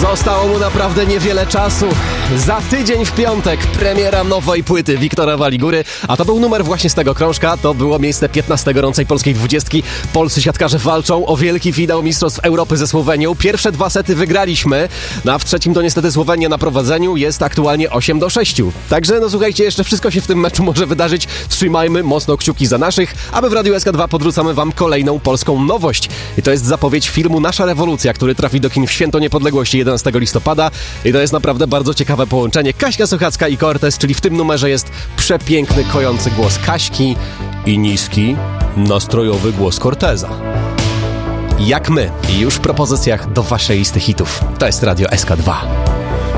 Zostało mu naprawdę niewiele czasu. Za tydzień w piątek premiera nowej płyty Wiktora Waligury, a to był numer właśnie z tego krążka. To było miejsce 15 gorącej polskiej 20. Polscy siatkarze walczą o wielki finał Mistrzostw Europy ze Słowenią. Pierwsze 2 sety wygraliśmy, no a w trzecim to niestety Słowenia na prowadzeniu, jest aktualnie 8-6. Także no słuchajcie, jeszcze wszystko się w tym meczu może wydarzyć. Trzymajmy mocno kciuki za naszych, aby w Radiu SK2 podrzucamy wam kolejną polską nowość. I to jest zapowiedź filmu Nasza Rewolucja, który trafi do kin w Święto Niepodległości 11 listopada. I to jest naprawdę bardzo ciekawe połączenie. Kaśka Sochacka i Cortez, czyli w tym numerze jest przepiękny, kojący głos Kaśki i niski, nastrojowy głos Corteza. Jak my i już w propozycjach do waszej listy hitów. To jest Radio SK2.